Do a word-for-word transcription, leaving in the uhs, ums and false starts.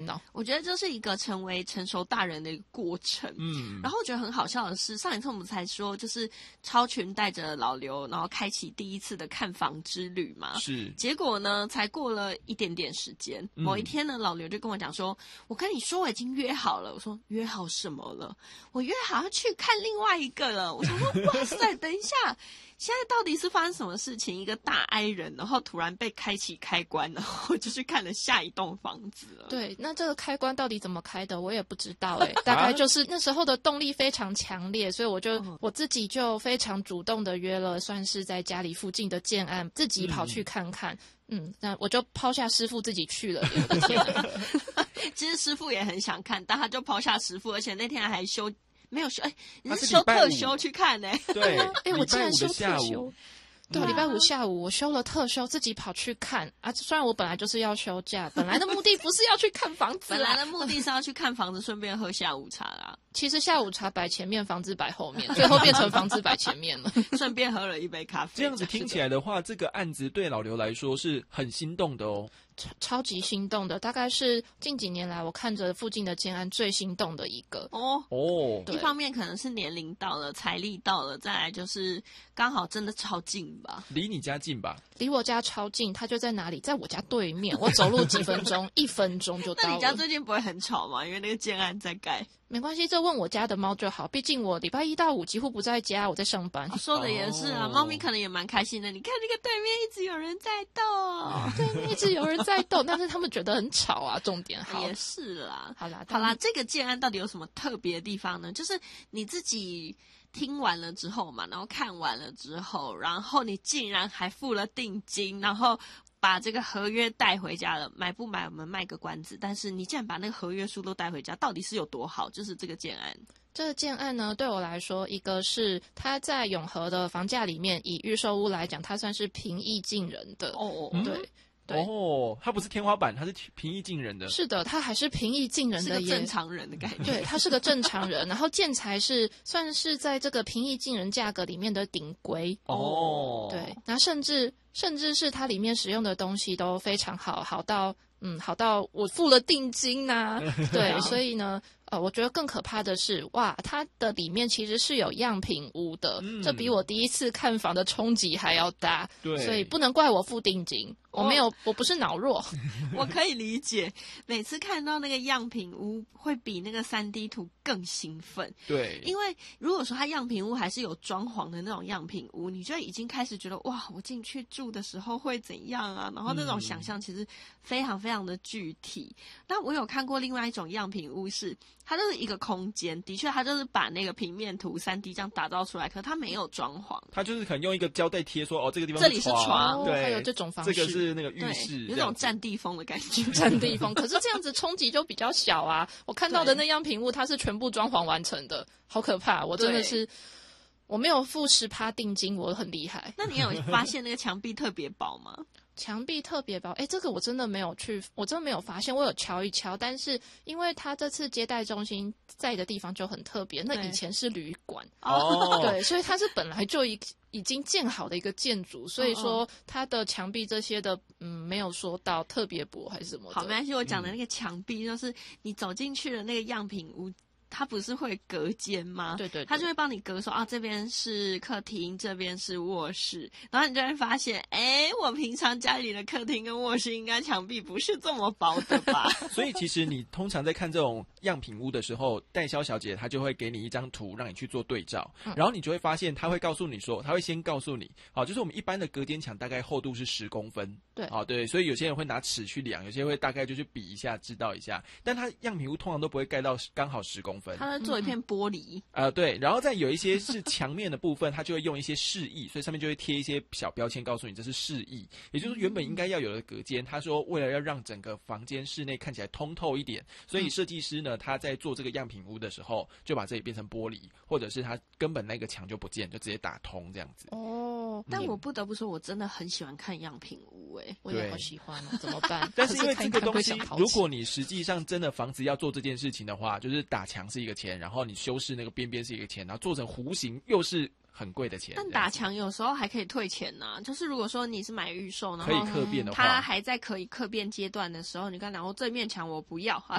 恼。 我觉得这是一个成为成熟大人的一个过程。 嗯， 然后我觉得很好笑的是，上一次我们才说，就是超群带着老刘，然后开启第一次的看房之旅嘛。 是。 结果呢，才过了一点点时间， 嗯、 某一天呢，老刘就跟我讲说：“我跟你说，我已经约好了。”我说：“约好什么了？”我约好要去看另外一个了。我想说：“哇塞，等一下。”现在到底是发生什么事情？一个大 I 人，然后突然被开启开关，然后就去看了下一栋房子了。 对，那这个开关到底怎么开的，我也不知道哎、欸。大概就是那时候的动力非常强烈，所以我就、哦、我自己就非常主动的约了，算是在家里附近的建案，自己跑去看看。嗯，嗯那我就抛下师傅自己去了。我的天啊其实师傅也很想看，但他就抛下师傅，而且那天还休。没有休，哎，你是休特休去看呢、欸？ 对， 哎，我竟然休特休。 休。对，礼拜五下午我休了特休，自己跑去看啊。虽然我本来就是要休假，本来的目的不是要去看房子， 本来的目的是要去看房子，顺便喝下午茶啦。 其实下午茶摆前面，房子摆后面，最后变成房子摆前面了。 顺便喝了一杯咖啡。 这样子听起来的话，这个案子对老刘来说是很心动的哦。 超超级心动的，大概是近几年来我看着附近的建案最心动的一个哦哦。 一方面可能是年龄到了，财力到了，再来就是刚好真的超近吧， 离你家近吧？ 离我家超近，它就在哪里？在我家对面，我走路几分钟，一分钟就到了。 那你家最近不会很吵吗？因为那个建案在盖。 没关系，这问我家的猫就好，毕竟我礼拜一到五几乎不在家，我在上班。 哦、说的也是啊，猫、哦、咪可能也蛮开心的。你看那个对面一直有人在动， 对面一直有人在动，但是他们觉得很吵啊。重点好也是啦， 好啦， 好啦，这个建案到底有什么特别的地方呢？就是你自己听完了之后嘛，然后看完了之后，然后你竟然还付了定金，然后把这个合约带回家了。买不买我们卖个关子，但是你竟然把那个合约书都带回家，到底是有多好？就是这个建案。 这个建案呢，对我来说，一个是它在永和的房价里面，以预售屋来讲，它算是平易近人的。 哦， 对。 哦，它不是天花板，它是平易近人的。 是的，它还是平易近人的， 是个正常人的感觉。 对，他是个正常人。然后建材是算是在这个平易近人价格里面的顶规。 哦， 对，那甚至甚至是它里面使用的东西都非常好，好到嗯，好到我付了定金呐、啊。对，所以呢。呃，我觉得更可怕的是，哇，它的里面其实是有样品屋的，嗯、这比我第一次看房的冲击还要大。 对， 所以不能怪我付定金，我没有，我, 我不是脑弱。 我可以理解，每次看到那个样品屋，会比那个 三 D 图更兴奋。 对， 因为如果说它样品屋还是有装潢的那种样品屋，你就已经开始觉得哇，我进去住的时候会怎样啊？然后那种想象其实非常非常的具体。嗯、那我有看过另外一种样品屋是。它就是一个空间，的确，它就是把那个平面图 三 D 这样打造出来，可是它没有装潢， 它就是可能用一个胶带贴说，哦，这个地方这里是床， 对， 还有这种方式， 这个是那个浴室， 有种占地风的感觉， 占地风。可是这样子冲击就比较小啊。我看到的那样品屋，它是全部装潢完成的，好可怕！我真的是。我没有付十趴定金，我很厉害。 那你有发现那个墙壁特别薄吗？ 墙壁特别薄，哎，这个我真的没有去，我真的没有发现。我有敲一敲，但是因为他这次接待中心在的地方就很特别，那以前是旅馆哦， 对，所以它是本来就已已经建好的一个建筑，所以说它的墙壁这些的，嗯，没有说到特别薄还是什么的。 好，没关系，我讲的那个墙壁就是你走进去的那个样品屋。它不是会隔间吗？ 对 对, 对， 它就会帮你隔说啊，这边是客厅，这边是卧室，然后你就会发现，哎，我平常家里的客厅跟卧室应该墙壁不是这么薄的吧？ 所以其实你通常在看这种样品屋的时候，代销小姐她就会给你一张图，让你去做对照，嗯、然后你就会发现，她会告诉你说，她会先告诉你，好，就是我们一般的隔间墙大概厚度是十公分， 对， 好对，所以有些人会拿尺去量，有些会大概就去比一下，知道一下，但它样品屋通常都不会盖到刚好十公分。 它会做一片玻璃， 嗯、呃，对，然后再有一些是墙面的部分，它就会用一些示意，所以上面就会贴一些小标签，告诉你这是示意，也就是原本应该要有的隔间，他说为了要让整个房间室内看起来通透一点，所以设计师呢他在做这个样品屋的时候，就把这里变成玻璃，或者是他根本那个墙就不见，就直接打通这样子。 哦， 但我不得不说，我真的很喜欢看样品屋，哎， 我也好喜欢哦，怎么办？ 但是因为这个东西，如果你实际上真的房子要做这件事情的话，就是打墙是一个钱，然后你修饰那个边边是一个钱，然后做成弧形又是很贵的钱。 但打墙有时候还可以退钱呐、啊，就是如果说你是买预售，然后可以客变的话， 它还在可以客变阶段的时候，你跟他讲说这面墙我不要啊，